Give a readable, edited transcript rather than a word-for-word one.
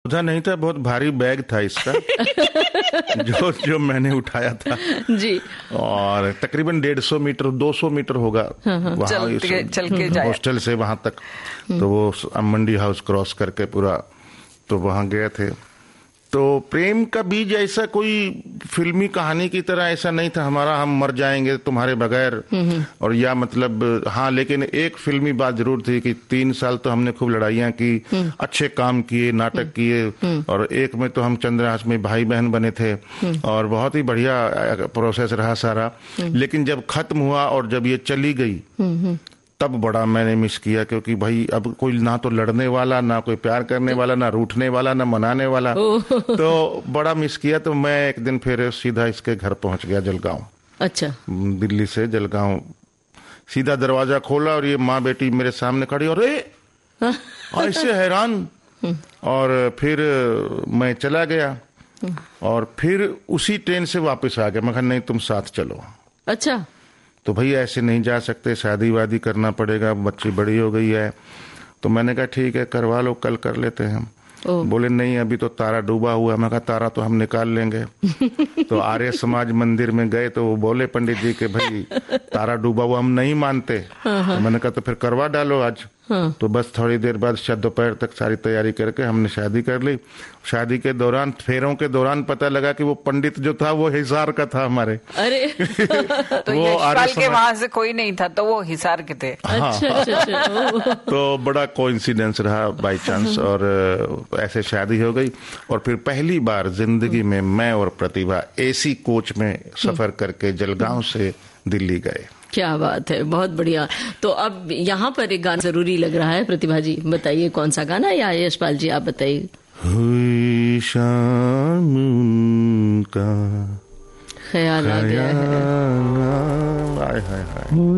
बोझा नहीं था, बहुत भारी बैग था इसका जो मैंने उठाया था जी। और तकरीबन 150 मीटर 200 मीटर होगा चल के जाया हॉस्टल से वहां तक। तो वो मंडी हाउस क्रॉस करके पूरा तो वहां गए थे। तो प्रेम का बीज ऐसा कोई फिल्मी कहानी की तरह ऐसा नहीं था हमारा, हम मर जाएंगे तुम्हारे बगैर और या मतलब हाँ, लेकिन एक फिल्मी बात जरूर थी कि 3 साल तो हमने खूब लड़ाइयाँ की, अच्छे काम किए, नाटक किए, और एक में तो हम चंद्रहास में भाई बहन बने थे और बहुत ही बढ़िया प्रोसेस रहा सारा। लेकिन जब खत्म हुआ और जब ये चली गई तब बड़ा मैंने मिस किया, क्योंकि भाई अब कोई ना तो लड़ने वाला, ना कोई प्यार करने वाला, ना रूठने वाला, ना मनाने वाला, तो बड़ा मिस किया। तो मैं एक दिन फिर सीधा इसके घर पहुंच गया, जलगांव। अच्छा। दिल्ली से जलगांव सीधा दरवाजा खोला और ये माँ बेटी मेरे सामने खड़ी और ऐसे हैरान। और फिर मैं चला गया और फिर उसी ट्रेन से वापस आ गया। मैं कहा नहीं तुम साथ चलो। अच्छा। तो भाई ऐसे नहीं जा सकते, शादी वादी करना पड़ेगा, बच्ची बड़ी हो गई है। तो मैंने कहा ठीक है करवा लो, कल कर लेते हैं हम। बोले नहीं अभी तो तारा डूबा हुआ। मैं कहा तारा तो हम निकाल लेंगे। तो आर्य समाज मंदिर में गए तो वो बोले पंडित जी के भाई तारा डूबा हुआ हम नहीं मानते। तो मैंने कहा तो फिर करवा डालो आज। तो बस थोड़ी देर बाद शायद दोपहर तक सारी तैयारी करके हमने शादी कर ली। शादी के दौरान, फेरों के दौरान पता लगा कि वो पंडित जो था वो हिसार का था हमारे। अरे तो वो यशपाल के वहां से कोई नहीं था, तो वो हिसार के थे। अच्छा। तो बड़ा कोइंसिडेंस रहा बाय चांस, और ऐसे शादी हो गई। और फिर पहली बार जिंदगी में मैं और प्रतिभा एसी कोच में सफर करके जलगांव से दिल्ली गए। क्या बात है, बहुत बढ़िया। तो अब यहाँ पर एक गाना जरूरी लग रहा है। प्रतिभा जी बताइए कौन सा गाना, या यशपाल जी आप बताइए। हुई शाम उनका ख्याल आ गया है। हाय हाय हाय।